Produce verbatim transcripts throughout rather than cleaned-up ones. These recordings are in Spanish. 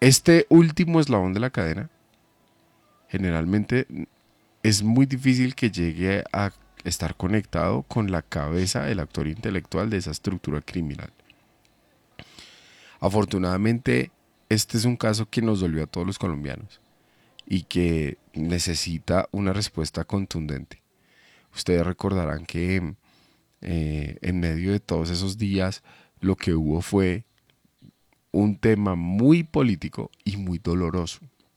este último eslabón de la cadena, generalmente es muy difícil que llegue a estar conectado con la cabeza del actor intelectual de esa estructura criminal. Afortunadamente, este es un caso que nos dolió a todos los colombianos y que necesita una respuesta contundente. Ustedes recordarán que eh, en medio de todos esos días lo que hubo fue un tema muy político y muy doloroso.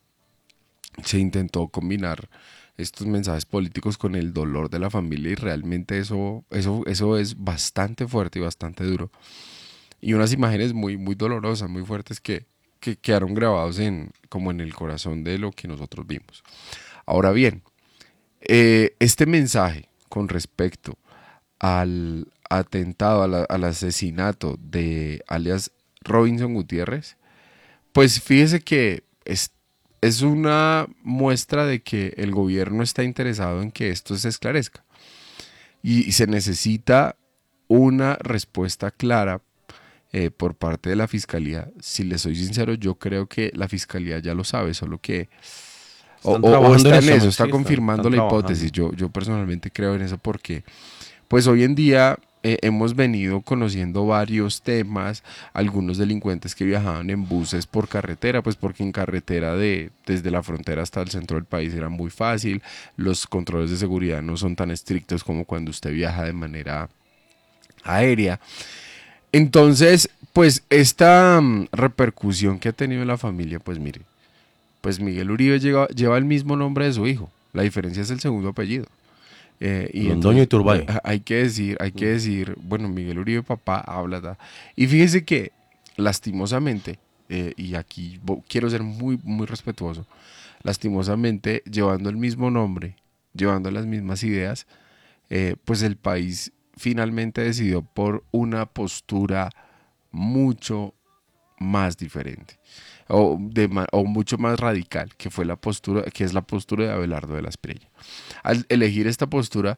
Se intentó combinar estos mensajes políticos con el dolor de la familia y realmente eso, eso, eso es bastante fuerte y bastante duro. Y unas imágenes muy, muy dolorosas, muy fuertes que, que quedaron grabados en, como en el corazón de lo que nosotros vimos. Ahora bien, eh, este mensaje con respecto al atentado, a la, al asesinato de alias Robinson Gutiérrez, pues fíjese que es, es una muestra de que el gobierno está interesado en que esto se esclarezca. Y, y se necesita una respuesta clara eh, por parte de la fiscalía. Si les soy sincero, yo creo que la fiscalía ya lo sabe, solo que o, o, o está en eso, está confirmando la hipótesis. Yo, yo personalmente creo en eso porque pues hoy en día eh, hemos venido conociendo varios temas, algunos delincuentes que viajaban en buses por carretera, pues porque en carretera de, desde la frontera hasta el centro del país era muy fácil, los controles de seguridad no son tan estrictos como cuando usted viaja de manera aérea. Entonces, pues esta um, repercusión que ha tenido la familia, pues mire, pues Miguel Uribe lleva, lleva el mismo nombre de su hijo, la diferencia es el segundo apellido. Eh, y Londoño y Turbay. Hay que decir, hay que decir, bueno, Miguel Uribe papá habla, da. Y fíjese que lastimosamente, eh, y aquí quiero ser muy, muy respetuoso, lastimosamente llevando el mismo nombre, llevando las mismas ideas, eh, pues el país finalmente decidió por una postura mucho más diferente o, de, o mucho más radical, que fue la postura, que es la postura de Abelardo de la Espriella. Al elegir esta postura,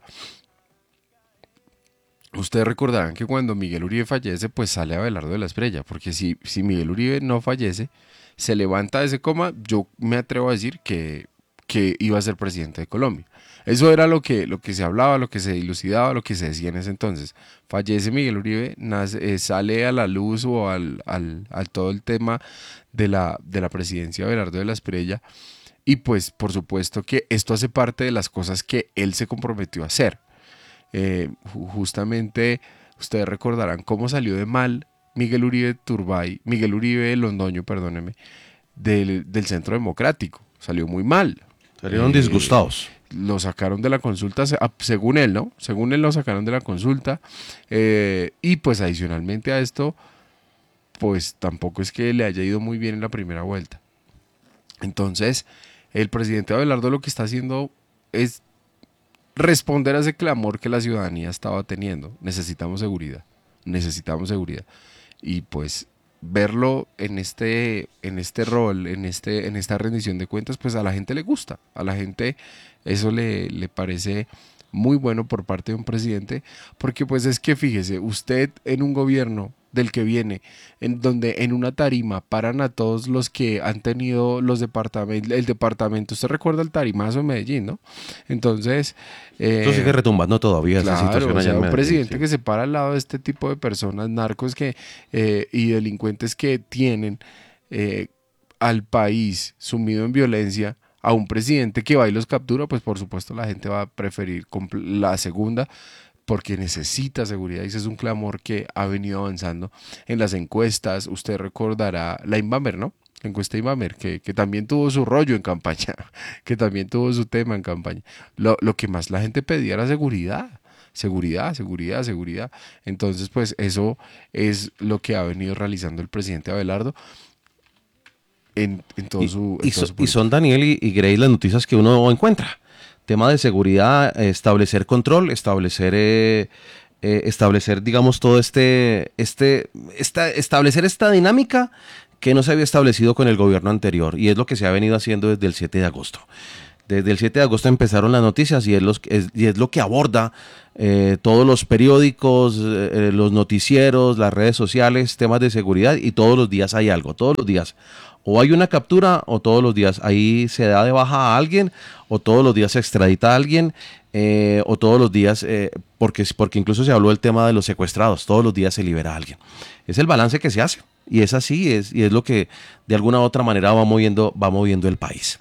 ustedes recordarán que cuando Miguel Uribe fallece, pues sale Abelardo de la Espriella, porque si, si Miguel Uribe no fallece, se levanta de ese coma, yo me atrevo a decir que, que iba a ser presidente de Colombia. Eso era lo que, lo que se hablaba, lo que se dilucidaba, lo que se decía en ese entonces. Fallece Miguel Uribe, nace, eh, sale a la luz o al, al, al todo el tema de la, de la presidencia de Abelardo de la Espriella. Y pues por supuesto que esto hace parte de las cosas que él se comprometió a hacer. Eh, justamente ustedes recordarán cómo salió de mal Miguel Uribe Turbay, Miguel Uribe Londoño, perdóneme, del, del Centro Democrático. Salió muy mal. Salieron eh, disgustados. Lo sacaron de la consulta, según él, ¿no? Según él lo sacaron de la consulta. Eh, y pues adicionalmente a esto, pues tampoco es que le haya ido muy bien en la primera vuelta. Entonces, el presidente Abelardo lo que está haciendo es responder a ese clamor que la ciudadanía estaba teniendo. Necesitamos seguridad, necesitamos seguridad. Y pues verlo en este, en este rol, en, este, en esta rendición de cuentas, pues a la gente le gusta, a la gente eso le, le parece muy bueno por parte de un presidente, porque pues es que fíjese, usted en un gobierno del que viene, en donde en una tarima paran a todos los que han tenido los departamentos, el departamento, usted recuerda el tarimazo de Medellín, ¿no? Entonces... Eh, Esto sigue retumbando todavía claro, esa situación o sea, allá en Medellín, un presidente sí. que se para al lado de este tipo de personas, narcos que eh, y delincuentes que tienen eh, al país sumido en violencia, a un presidente que va y los captura, pues por supuesto la gente va a preferir la segunda, porque necesita seguridad y ese es un clamor que ha venido avanzando en las encuestas. Usted recordará la Inbamer, ¿no? La encuesta Inbamer, que, que también tuvo su rollo en campaña, que también tuvo su tema en campaña. Lo, lo que más la gente pedía era seguridad, seguridad, seguridad, seguridad. Entonces, pues eso es lo que ha venido realizando el presidente Abelardo en, en todo y, su... En y, todo su y son, Daniel y, y Grace, las noticias que uno encuentra. Tema de seguridad, establecer control, establecer, eh, eh, establecer, digamos, todo este, este, esta, establecer esta dinámica que no se había establecido con el gobierno anterior y es lo que se ha venido haciendo desde el siete de agosto. Desde el siete de agosto empezaron las noticias y es, los, es, y es lo que aborda eh, todos los periódicos, eh, los noticieros, las redes sociales, temas de seguridad, y todos los días hay algo, todos los días. O hay una captura o todos los días ahí se da de baja a alguien o todos los días se extradita a alguien eh, o todos los días, eh, porque, porque incluso se habló del tema de los secuestrados, todos los días se libera a alguien. Es el balance que se hace y es así, es, y es lo que de alguna u otra manera va moviendo, va moviendo el país.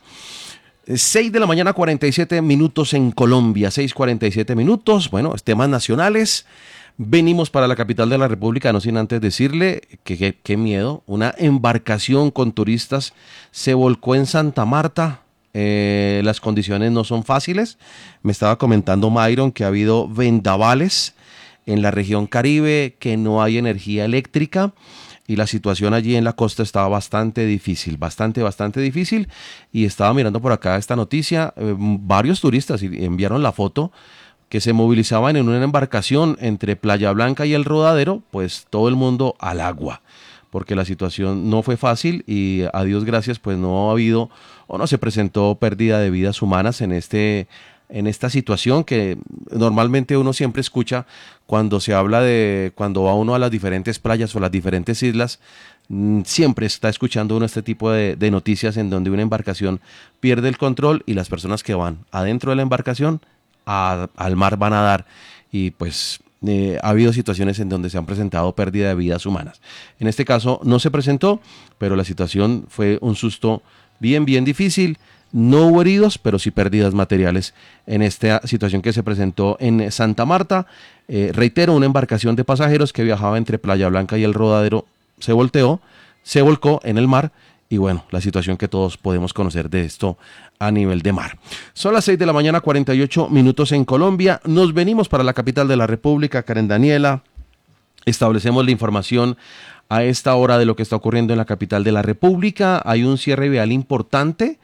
seis de la mañana, cuarenta y siete minutos en Colombia, seis cuarenta y siete minutos, bueno, temas nacionales. Venimos para la capital de la República, no sin antes decirle que qué que miedo, una embarcación con turistas se volcó en Santa Marta, eh, las condiciones no son fáciles, me estaba comentando Myron que ha habido vendavales en la región Caribe, que no hay energía eléctrica y la situación allí en la costa estaba bastante difícil, bastante, bastante difícil, y estaba mirando por acá esta noticia, eh, varios turistas enviaron la foto que se movilizaban en una embarcación entre Playa Blanca y El Rodadero, pues todo el mundo al agua, porque la situación no fue fácil y a Dios gracias pues no ha habido o no se presentó pérdida de vidas humanas en este en esta situación que normalmente uno siempre escucha cuando se habla de cuando va uno a las diferentes playas o las diferentes islas. Siempre está escuchando uno este tipo de, de noticias en donde una embarcación pierde el control y las personas que van adentro de la embarcación A, al mar van a dar, y pues eh, ha habido situaciones en donde se han presentado pérdida de vidas humanas. En este caso no se presentó, pero la situación fue un susto bien, bien difícil. No hubo heridos, pero sí pérdidas materiales en esta situación que se presentó en Santa Marta. Eh, reitero, una embarcación de pasajeros que viajaba entre Playa Blanca y El Rodadero se volteó, se volcó en el mar. Y bueno, la situación que todos podemos conocer de esto a nivel de mar. Son las seis de la mañana, cuarenta y ocho minutos en Colombia. Nos venimos para la capital de la República, Karen Daniela. Establecemos la información a esta hora de lo que está ocurriendo en la capital de la República. Hay un cierre vial importante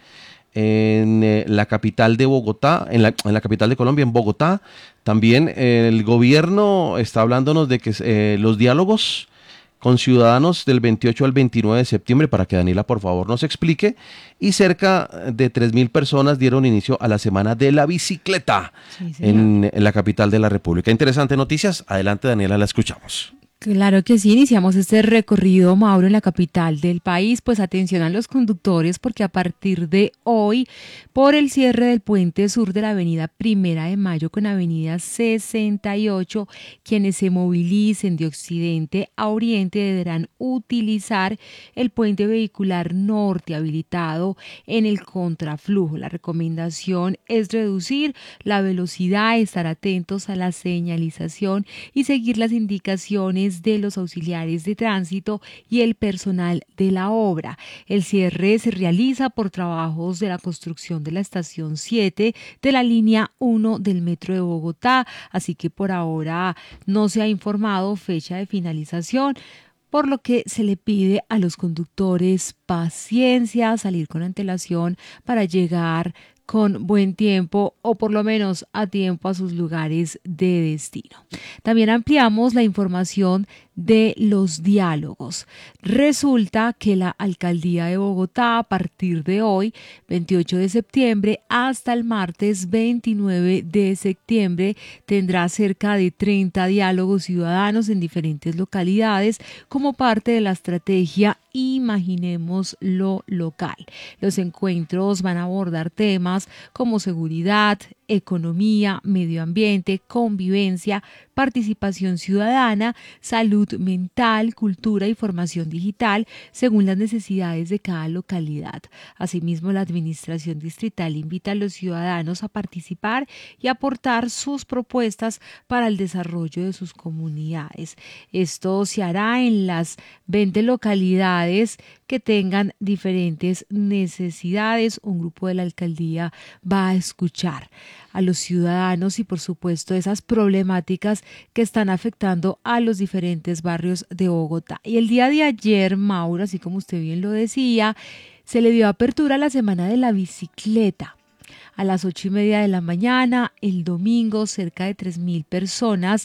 en eh, la capital de Bogotá, en la, en la capital de Colombia, en Bogotá. También eh, el gobierno está hablándonos de que eh, los diálogos con ciudadanos del veintiocho al veintinueve de septiembre, para que Daniela por favor nos explique, y cerca de tres mil personas dieron inicio a la Semana de la Bicicleta sí, en, en la capital de la República. Interesantes noticias, adelante Daniela, la escuchamos. Claro que sí, iniciamos este recorrido, Mauro, en la capital del país. Pues atención a los conductores, porque a partir de hoy, por el cierre del puente sur de la avenida Primera de Mayo con avenida sesenta y ocho, quienes se movilicen de occidente a oriente deberán utilizar el puente vehicular norte habilitado en el contraflujo. La recomendación es reducir la velocidad, estar atentos a la señalización y seguir las indicaciones de los auxiliares de tránsito y el personal de la obra. El cierre se realiza por trabajos de la construcción de la estación siete de la línea uno del Metro de Bogotá, así que por ahora no se ha informado fecha de finalización, por lo que se le pide a los conductores paciencia, salir con antelación para llegar con buen tiempo o por lo menos a tiempo a sus lugares de destino. También ampliamos la información de los diálogos. Resulta que la Alcaldía de Bogotá, a partir de hoy, veintiocho de septiembre, hasta el martes veintinueve de septiembre, tendrá cerca de treinta diálogos ciudadanos en diferentes localidades como parte de la estrategia Imaginemos lo Local. Los encuentros van a abordar temas como seguridad, economía, medio ambiente, convivencia, participación ciudadana, salud mental, cultura y formación digital, según las necesidades de cada localidad. Asimismo, la Administración Distrital invita a los ciudadanos a participar y aportar sus propuestas para el desarrollo de sus comunidades. Esto se hará en las veinte localidades que tengan diferentes necesidades. Un grupo de la alcaldía va a escuchar a los ciudadanos y por supuesto esas problemáticas que están afectando a los diferentes barrios de Bogotá. Y el día de ayer, Mauro, así como usted bien lo decía, se le dio apertura a la Semana de la Bicicleta. A las ocho y media de la mañana, el domingo, cerca de tres mil personas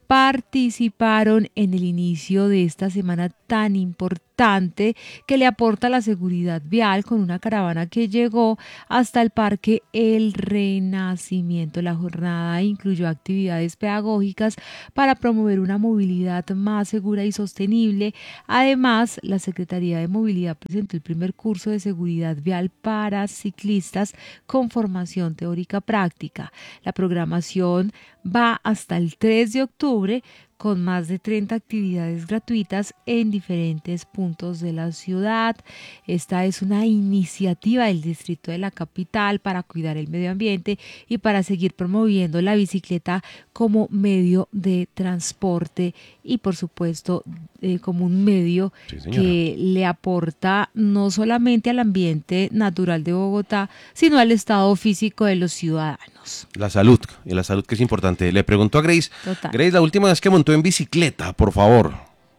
participaron en el inicio de esta semana tan importante que le aporta la seguridad vial con una caravana que llegó hasta el Parque El Renacimiento. La jornada incluyó actividades pedagógicas para promover una movilidad más segura y sostenible. Además, la Secretaría de Movilidad presentó el primer curso de seguridad vial para ciclistas con formación teórica práctica. La programación va hasta el tres de octubre con más de treinta actividades gratuitas en diferentes puntos de la ciudad. Esta es una iniciativa del Distrito de la Capital para cuidar el medio ambiente y para seguir promoviendo la bicicleta como medio de transporte y, por supuesto, eh, como un medio sí, que le aporta no solamente al ambiente natural de Bogotá, sino al estado físico de los ciudadanos. La salud, y la salud que es importante. Le pregunto a Grace, Total. Grace, la última vez que montó en bicicleta, por favor.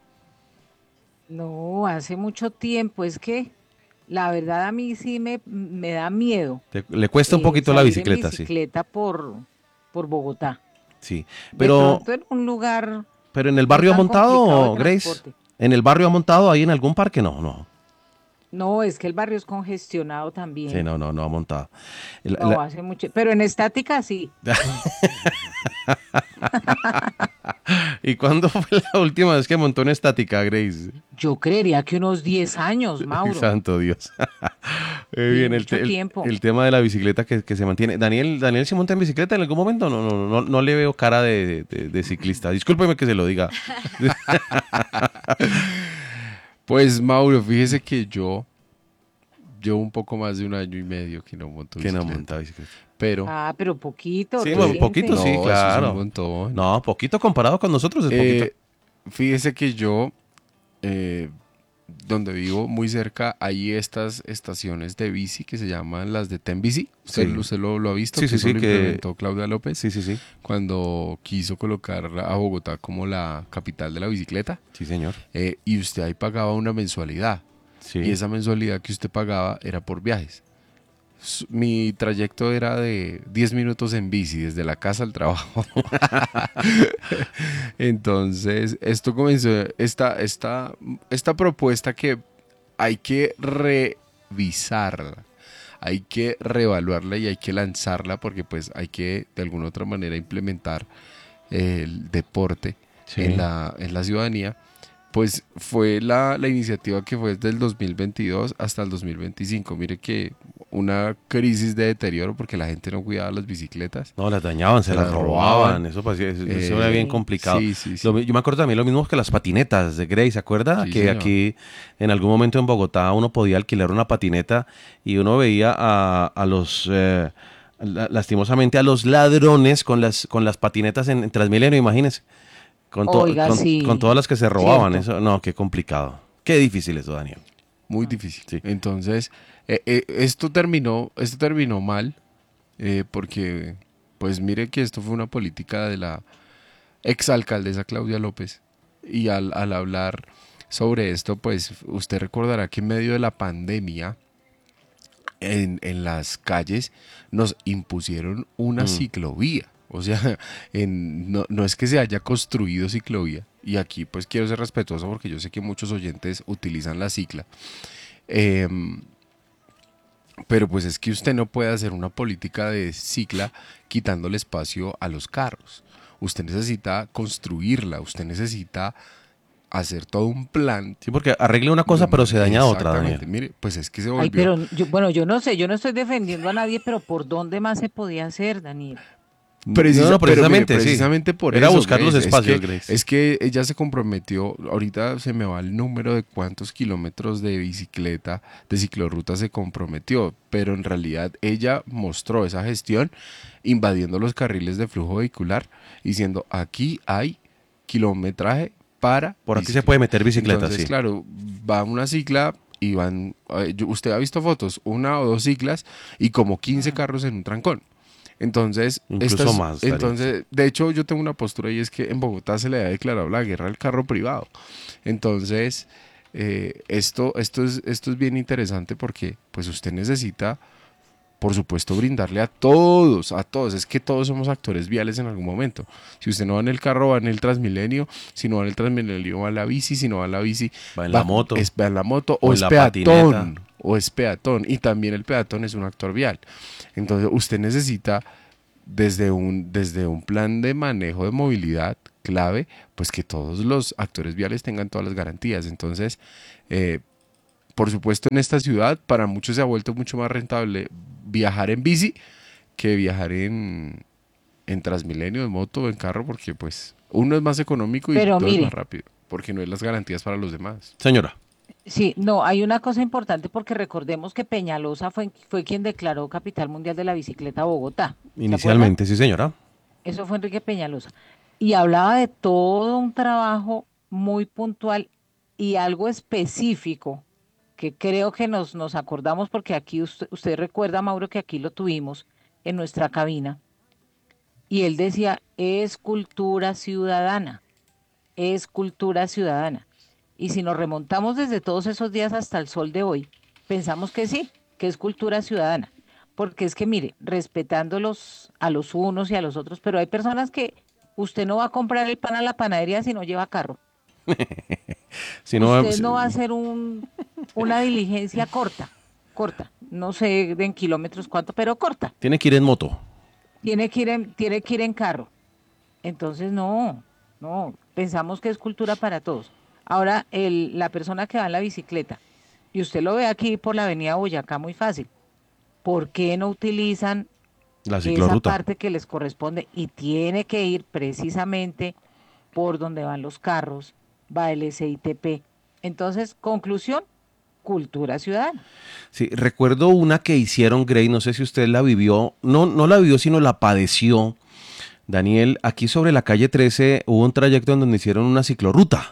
No, hace mucho tiempo, es que la verdad a mí sí me, me da miedo. Le, le cuesta un poquito eh, la salir bicicleta, en bicicleta sí. por, por Bogotá. Sí, pero... De pronto en un lugar... Pero en el barrio ha montado, Grace. ¿En el barrio ha montado ahí en algún parque? No, no. No, es que el barrio es congestionado también. Sí, no, no, no ha montado. La, no, la... hace mucho, pero en estática sí. ¿Y cuándo fue la última vez que montó en estática, Grace? Yo creería que unos diez años, Mauro. Santo Dios. eh, bien, el, te, el, el tema de la bicicleta que, que se mantiene. Daniel, ¿Daniel se monta en bicicleta en algún momento? No, no, no, no le veo cara de, de, de ciclista. Discúlpeme que se lo diga. Pues, Mauro, fíjese que yo llevo un poco más de un año y medio que no monto bicicleta. Que no monta bicicleta. Pero... Ah, pero poquito. Sí, bueno, poquito, sí, no, claro. Eso es un montón. No, poquito comparado con nosotros es eh, poquito. Fíjese que yo, eh, donde vivo, muy cerca, hay estas estaciones de bici que se llaman las de Tembici. ¿Usted, Sí. usted lo, lo ha visto? Sí, que sí, sí, lo que- implementó Claudia López Sí, sí, sí. cuando quiso colocar a Bogotá como la capital de la bicicleta. Sí, señor. Eh, y usted ahí pagaba una mensualidad. Sí. Y esa mensualidad que usted pagaba era por viajes. S- Mi trayecto era de diez minutos en bici, desde la casa al trabajo. Entonces, esto comenzó, esta, esta, esta propuesta que hay que revisarla, hay que reevaluarla y hay que lanzarla porque pues hay que de alguna otra manera implementar el deporte Sí. en la, en la ciudadanía. Pues fue la, la iniciativa que fue desde el dos mil veintidós hasta el dos mil veinticinco. Mire que una crisis de deterioro porque la gente no cuidaba las bicicletas. No, las dañaban, se, Se las las robaban. robaban. Eso, pasía, eso, Eh, eso era bien complicado. Sí, sí, sí. Lo- yo me acuerdo también lo mismo que las patinetas de Grace, ¿se acuerda? Sí, que señor. aquí en algún momento en Bogotá uno podía alquilar una patineta y uno veía a, a los, eh, la- lastimosamente a los ladrones con las, con las patinetas en, en Transmilenio, imagínense. Con, to- Oiga, con, sí. con todas las que se robaban. Cierto. Eso, no, qué complicado. Qué difícil eso, Daniel. Muy difícil. Sí. Entonces, eh, eh, esto terminó, esto terminó mal, eh, porque, pues mire que esto fue una política de la exalcaldesa Claudia López. Y al, al hablar sobre esto, pues usted recordará que en medio de la pandemia, en, en las calles, nos impusieron una Mm. ciclovía. O sea, en- no, no es que se haya construido ciclovía. Y aquí pues quiero ser respetuoso porque yo sé que muchos oyentes utilizan la cicla. Em, pero pues es que usted no puede hacer una política de cicla quitándole espacio a los carros. Usted necesita construirla, usted necesita hacer todo un plan. Sí, porque arregle una cosa, pero se daña otra, Exactamente. Daniel. Mire, pues es que se volvió... Ay, pero yo, bueno, yo no sé, yo no estoy defendiendo a nadie, pero ¿por dónde más se podía hacer, Daniel? Precisa- No, no, pero mire, precisamente, sí. precisamente por Era eso, buscar los Grace, espacios, es que, Grace. es que ella se comprometió, ahorita se me va el número de cuántos kilómetros de bicicleta, de ciclorruta se comprometió, pero en realidad ella mostró esa gestión invadiendo los carriles de flujo vehicular, diciendo aquí hay kilometraje para Por aquí se bicicleta. puede meter bicicleta, Entonces, sí. claro, va una cicla y van, eh, yo- usted ha visto fotos, una o dos ciclas y como quince carros en un trancón. Entonces, Incluso estas- más, Darío. entonces, de hecho, yo tengo una postura y es que en Bogotá se le ha declarado la guerra al carro privado. Entonces, eh, esto, esto, es, esto es bien interesante porque pues usted necesita por supuesto, brindarle a todos, a todos. Es que todos somos actores viales en algún momento. Si usted no va en el carro, va en el Transmilenio. Si no va en el Transmilenio, va en la bici. Si no va en la bici, va en la moto. Es, va en la moto o, o, en es la peatón. patineta. O es peatón. Y también el peatón es un actor vial. Entonces, usted necesita, desde un, desde un plan de manejo de movilidad clave, pues que todos los actores viales tengan todas las garantías. Entonces, eh, por supuesto, en esta ciudad, para muchos se ha vuelto mucho más rentable viajar en bici que viajar en, en Transmilenio, en moto o en carro, porque pues uno es más económico y Pero dos es mire, más rápido, porque no hay las garantías para los demás. Señora. sí, no, hay una cosa importante porque recordemos que Peñalosa fue, fue quien declaró capital mundial de la bicicleta a Bogotá. ¿Se Inicialmente, acuerdan? sí, señora. Eso fue Enrique Peñalosa. Y hablaba de todo un trabajo muy puntual y algo específico que creo que nos, nos acordamos porque aquí usted, usted recuerda, Mauro, que aquí lo tuvimos en nuestra cabina. Y él decía, es cultura ciudadana, es cultura ciudadana. Y si nos remontamos desde todos esos días hasta el sol de hoy, pensamos que sí, que es cultura ciudadana. Porque es que, mire, respetándolos a los unos y a los otros, pero hay personas que usted no va a comprar el pan a la panadería si no lleva carro. si no, usted no va a hacer un, una diligencia corta, corta, no sé en kilómetros cuánto, pero corta. Tiene que ir en moto. Tiene que ir en, tiene que ir en carro. Entonces, no, no, pensamos que es cultura para todos. Ahora, el, la persona que va en la bicicleta, y usted lo ve aquí por la avenida Boyacá muy fácil, ¿por qué no utilizan la ciclorruta? Esa parte que les corresponde y tiene que ir precisamente por donde van los carros, va el S I T P. Entonces, conclusión, cultura ciudadana. Sí, recuerdo una que hicieron, Grey, no sé si usted la vivió, no, no la vivió, sino la padeció. Daniel, aquí sobre la calle trece hubo un trayecto en donde hicieron una ciclorruta.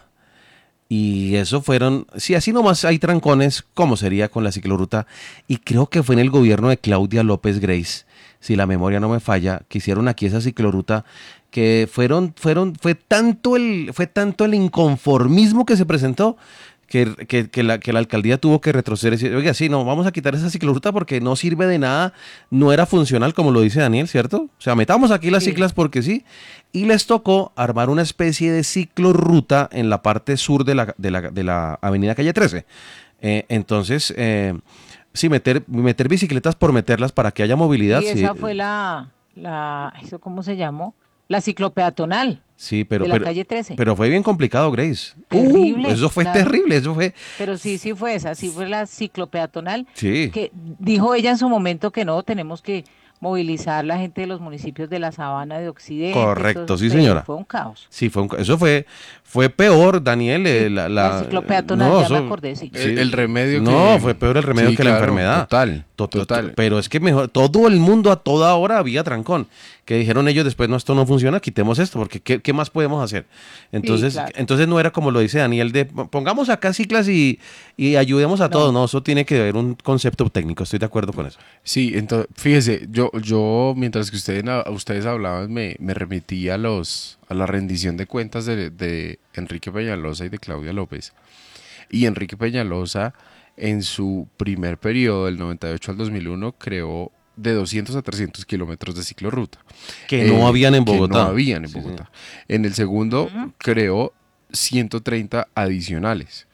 Y eso fueron, sí, así nomás hay trancones, ¿cómo sería con la ciclorruta? Y creo que fue en el gobierno de Claudia López Grace, si la memoria no me falla, que hicieron aquí esa ciclorruta, que fueron, fueron, fue tanto el, fue tanto el inconformismo que se presentó, que, que, que, la, que la alcaldía tuvo que retroceder y decir, oiga, sí, no, vamos a quitar esa ciclorruta porque no sirve de nada, no era funcional, como lo dice Daniel, ¿cierto? O sea, metamos aquí las Sí. ciclas porque sí, y les tocó armar una especie de ciclorruta en la parte sur de la, de la, de la avenida Calle trece. Eh, entonces, eh, sí, meter, meter bicicletas por meterlas para que haya movilidad. Y sí, esa fue la, la, ¿eso cómo se llamó? La ciclopeatonal sí, pero, de la pero, calle trece. pero fue bien complicado, Grace. Terrible, Uh, eso fue claro. terrible, eso fue... Pero sí, sí fue esa, sí fue la ciclopeatonal, Sí. que dijo ella en su momento que no, tenemos que movilizar la gente de los municipios de la Sabana de Occidente. Correcto, todo eso, sí, pero señora. Fue un caos. Sí, fue un- eso fue, fue peor, Daniel. Sí, eh, la, la ciclopeatonal, ya me acordé, sí. El, el remedio No, que... fue peor el remedio Sí, que la claro, enfermedad. Total, To- to- total. Pero es que mejor, todo el mundo a toda hora había trancón. Que dijeron ellos después, no, esto no funciona, quitemos esto, porque ¿qué, qué más podemos hacer? Entonces, claro. entonces no era como lo dice Daniel, de pongamos acá ciclas y, y ayudemos a No. todos. No, eso tiene que haber un concepto técnico, estoy de acuerdo con eso. Sí, entonces, fíjese, yo, yo mientras que ustedes, ustedes hablaban, me, me remití a, los, a la rendición de cuentas de, de Enrique Peñalosa y de Claudia López. Y Enrique Peñalosa, en su primer periodo, del noventa y ocho al dos mil uno, creó de doscientos a trescientos kilómetros de ciclorruta. Que no habían en Bogotá. Que no habían en Sí, Bogotá. En el segundo, creó ciento treinta adicionales.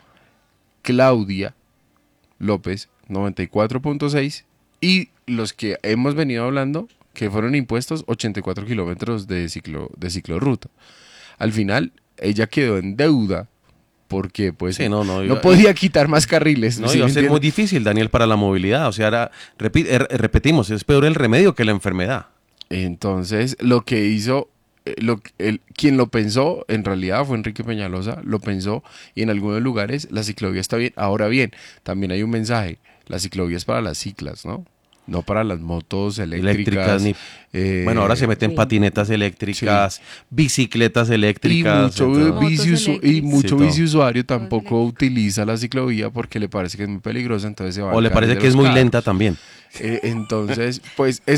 Claudia López, noventa y cuatro punto seis, y los que hemos venido hablando, que fueron impuestos, ochenta y cuatro kilómetros de ciclo, de ciclorruta. Al final, ella quedó en deuda porque pues Sí, no, no, no iba- podía quitar más carriles. No, ¿sí iba a me ser muy entiende? difícil, Daniel, para la movilidad. O sea, era, repi- er- repetimos, es peor el remedio que la enfermedad. Entonces, lo que hizo, eh, lo, el, quien lo pensó, en realidad fue Enrique Peñalosa, lo pensó, y en algunos lugares la ciclovía está bien. Ahora bien, también hay un mensaje, la ciclovía es para las ciclas, ¿no? No para las motos eléctricas. Eléctricas, ni- eh, Bueno, ahora se meten sí. patinetas eléctricas, bicicletas y eléctricas. mucho, entonces- vicio, Motos usu- y eléctricas. mucho Sí, todo. vicio usuario Todo tampoco utiliza la ciclovía porque le parece que es muy peligrosa, entonces se va O al le carril parece de que es los muy carros. lenta también. Eh, entonces, pues esto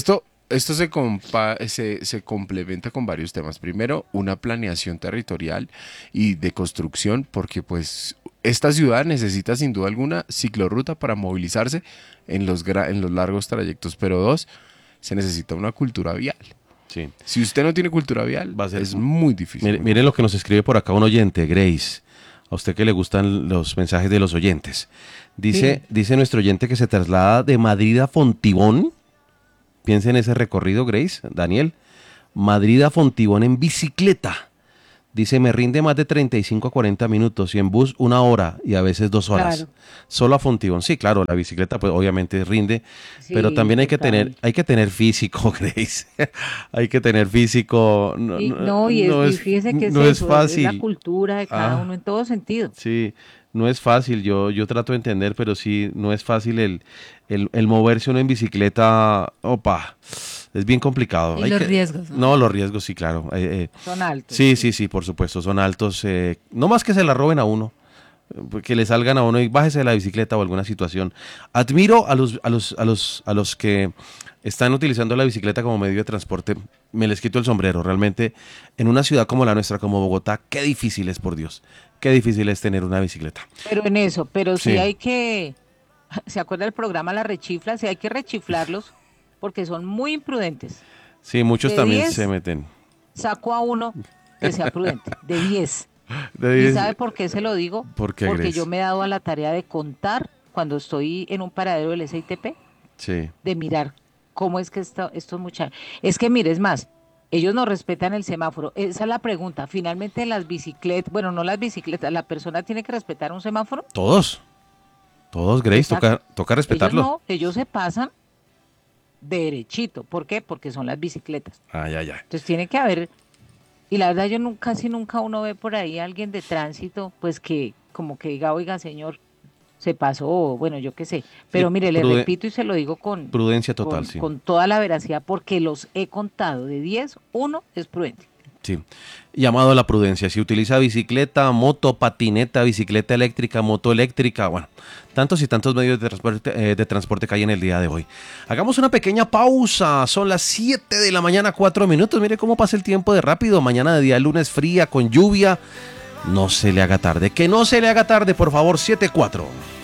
esto se, compa- se, se complementa con varios temas. Primero, una planeación territorial y de construcción, porque pues esta ciudad necesita sin duda alguna ciclorruta para movilizarse en los, gra- en los largos trayectos. Pero dos, se necesita una cultura vial. Sí. Si usted no tiene cultura vial, Va a ser- es muy difícil. Mire, mire lo que nos escribe por acá un oyente, Grace. A usted que le gustan los mensajes de los oyentes. Dice, Sí. dice nuestro oyente que se traslada de Madrid a Fontibón. Piensa en ese recorrido, Grace, Daniel. Madrid a Fontibón en bicicleta. Dice, me rinde más de treinta y cinco a cuarenta minutos y en bus una hora y a veces dos horas. Claro. Solo a Fontibón. Sí, claro, la bicicleta pues obviamente rinde, Sí, pero también hay que total. tener, hay que tener físico, Grace. Hay que tener físico. No, Y, no, no, y, es, no y es, fíjese que es no es eso, es fácil. la cultura de cada Ah. uno en todo sentido. Sí, no es fácil, yo, yo trato de entender, pero sí, no es fácil el, el, el moverse uno en bicicleta, opa, es bien complicado. Y Hay los que- riesgos, ¿no? No, los riesgos, sí, claro. eh, eh, Son altos. sí, sí, sí, por supuesto, son altos. eh, no más que se la roben a uno, eh, que le salgan a uno y bájese de la bicicleta o alguna situación. Admiro a los, a los, a los, a los que están utilizando la bicicleta como medio de transporte. Me les quito el sombrero. Realmente, en una ciudad como la nuestra, como Bogotá, qué difícil es, por Dios. Qué difícil es tener una bicicleta. Pero en eso, pero sí, Sí. hay que, ¿se acuerda del programa La Rechifla? Sí hay que rechiflarlos porque son muy imprudentes. Sí, muchos De también diez. se meten. Saco a uno que sea prudente, de diez. De ¿Y diez- sabe por qué se lo digo? ¿Por qué, Porque Grace? yo me he dado a la tarea de contar cuando estoy en un paradero del S I T P, Sí, de mirar cómo es que esto, estos muchachos... Es que mire, es más, ellos no respetan el semáforo. Esa es la pregunta. Finalmente las bicicletas, bueno, no las bicicletas, la persona tiene que respetar un semáforo. todos. Todos, Grace, Exacto. toca, toca respetarlo. Ellos no, ellos se pasan derechito. ¿Por qué? Porque son las bicicletas. Ay, ay, ay. Entonces tiene que haber, y la verdad yo nunca, casi nunca uno ve por ahí a alguien de tránsito, pues que como que diga, oiga señor, se pasó, o bueno, yo qué sé. Pero Sí, mire, le prude- repito y se lo digo con, Prudencia total, con, sí. con toda la veracidad, porque los he contado, de diez, uno es prudente. Sí. Llamado a la prudencia. Si utiliza bicicleta, moto, patineta, bicicleta eléctrica, moto eléctrica, bueno, tantos y tantos medios de transporte, eh, de transporte que hay en el día de hoy. Hagamos una pequeña pausa. Son las siete de la mañana, cuatro minutos. Mire cómo pasa el tiempo de rápido. Mañana de día lunes fría, con lluvia. No se le haga tarde. Que no se le haga tarde, por favor, siete cuatro.